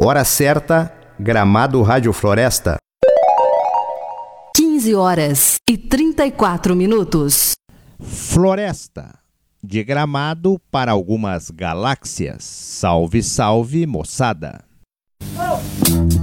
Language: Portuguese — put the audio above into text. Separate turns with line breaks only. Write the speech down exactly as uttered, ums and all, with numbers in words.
Hora certa, Gramado Rádio Floresta.
quinze horas e trinta e quatro minutos.
Floresta, de Gramado para algumas galáxias. Salve, salve, moçada! Oh.